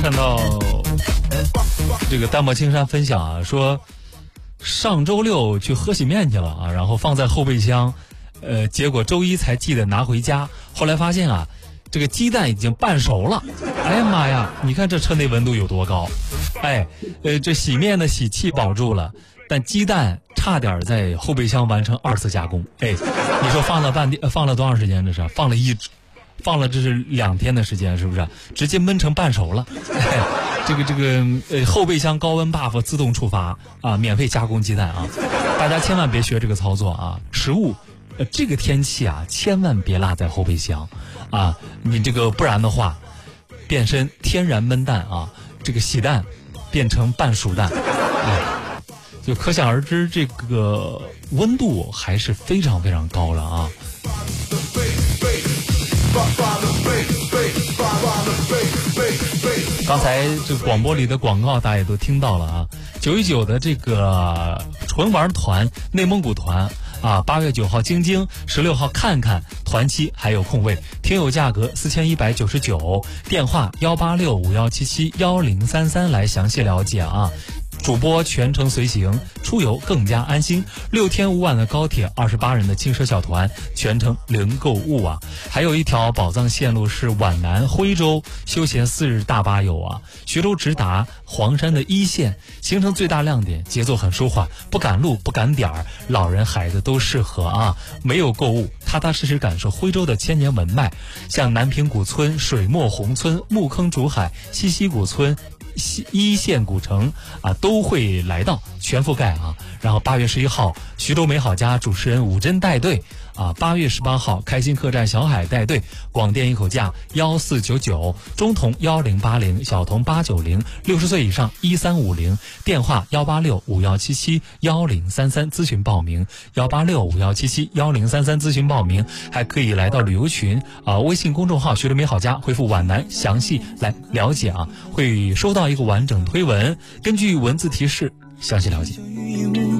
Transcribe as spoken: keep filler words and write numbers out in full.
看到这个淡漠青山分享啊，说上周六去喝洗面去了啊，然后放在后备箱，呃，结果周一才记得拿回家，后来发现啊，这个鸡蛋已经半熟了。哎呀妈呀，你看这车内温度有多高？哎，呃，这洗面的洗气保住了，但鸡蛋差点在后备箱完成二次加工。哎，你说放了半天，放了多长时间？这是放了一。放了这是两天的时间，是不是直接焖成半熟了？哎、这个这个呃后备箱高温 buff 自动触发啊，免费加工鸡蛋啊！大家千万别学这个操作啊！食物，呃这个天气啊，千万别落在后备箱啊！你这个不然的话，变身天然焖蛋啊，这个洗蛋变成半熟蛋，哎，就可想而知这个温度还是非常非常高了啊！刚才这个广播里的广告大家也都听到了啊，九一九的这个纯玩团内蒙古团啊，八月九号京津，十六号看看团期还有空位，听友价格四千一百九十九，电话幺八六五幺七七幺零三三来详细了解啊。主播全程随行，出游更加安心。六天五晚的高铁，二十八人的轻奢小团，全程零购物啊！还有一条宝藏线路是皖南徽州休闲四日大巴游啊，徐州直达黄山的一线，行程最大亮点，节奏很舒缓，不赶路不赶点儿，老人孩子都适合啊！没有购物，踏踏实实感受徽州的千年文脉，像南平古村、水墨红村、木坑竹海、西溪古村。一线古城啊都会来到全覆盖啊，然后八月十一号徐州美好家主持人武珍带队啊，八月十八号开心客栈小海带队，广电一口价幺四九九，中童幺零八零，小童八九零，六十岁以上一三五零，电话幺八六五幺七七幺零三三咨询报名，幺八六五幺七七幺零三三咨询报名，还可以来到旅游群啊，微信公众号徐州美好家回复皖南详细来了解啊，会收到一个完整推文，根据文字提示详细了解。